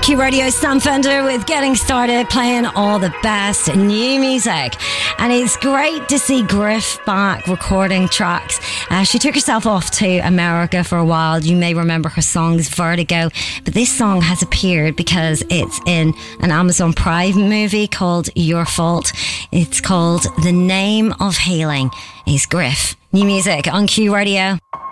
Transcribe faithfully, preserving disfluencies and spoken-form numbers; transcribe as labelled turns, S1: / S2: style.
S1: Q Radio, Sam Fender with Getting Started, playing all the best new music. And it's great to see Griff back recording tracks. Uh, she took herself off to America for a while. You may remember her songs Vertigo, but this song has appeared because it's in an Amazon Prime movie called Your Fault. It's called The Name of Healing. It's Griff. New music on Q Radio.